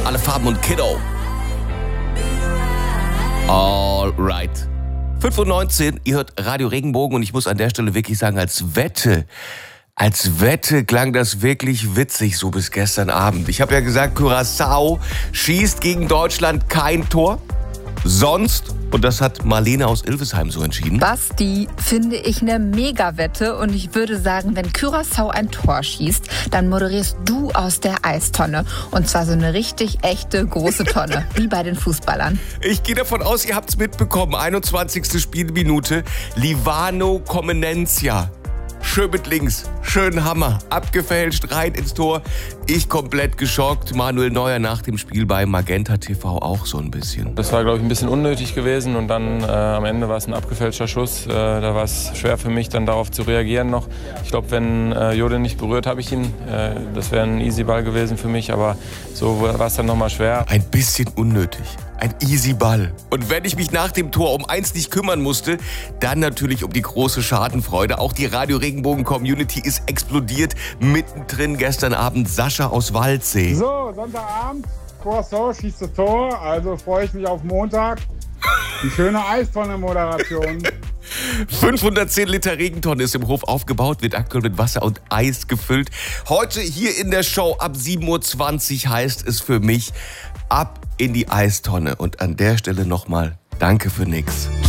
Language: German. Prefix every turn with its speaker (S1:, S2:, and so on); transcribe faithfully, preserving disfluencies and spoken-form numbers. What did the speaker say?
S1: Alle Farben und Kiddo. Alright. fünf Uhr neunzehn, ihr hört Radio Regenbogen und ich muss an der Stelle wirklich sagen, als Wette, als Wette klang das wirklich witzig so bis gestern Abend. Ich habe ja gesagt, Curaçao schießt gegen Deutschland kein Tor. Sonst, und das hat Marlene aus Ilvesheim so entschieden.
S2: Basti, finde ich eine Mega-Wette und ich würde sagen, wenn Curaçao ein Tor schießt, dann moderierst du aus der Eistonne. Und zwar so eine richtig echte große Tonne, wie bei den Fußballern.
S1: Ich gehe davon aus, ihr habt's mitbekommen. einundzwanzigste Spielminute, Livano Comenencia. Schön mit links, schön Hammer, abgefälscht, rein ins Tor. Ich komplett geschockt. Manuel Neuer nach dem Spiel bei Magenta T V auch so ein bisschen.
S3: Das war, glaube ich, ein bisschen unnötig gewesen und dann äh, am Ende war es ein abgefälschter Schuss. Äh, da war es schwer für mich, dann darauf zu reagieren noch. Ich glaube, wenn äh, Jode nicht berührt, habe ich ihn. Äh, das wäre ein easy Ball gewesen für mich, aber so war es dann nochmal schwer.
S1: Ein bisschen unnötig. Ein easy Ball. Und wenn ich mich nach dem Tor um eins nicht kümmern musste, dann natürlich um die große Schadenfreude. Auch die Radio Regenbogen Community ist explodiert. Mittendrin gestern Abend Sascha aus Waldsee.
S4: So, Sonntagabend, Curaçao schießt das Tor, also freue ich mich auf Montag. Die schöne Eistonne-Moderation.
S1: fünfhundertzehn Liter Regentonne ist im Hof aufgebaut, wird aktuell mit Wasser und Eis gefüllt. Heute hier in der Show ab sieben Uhr zwanzig heißt es für mich ab in die Eistonne. Und an der Stelle nochmal danke für nix.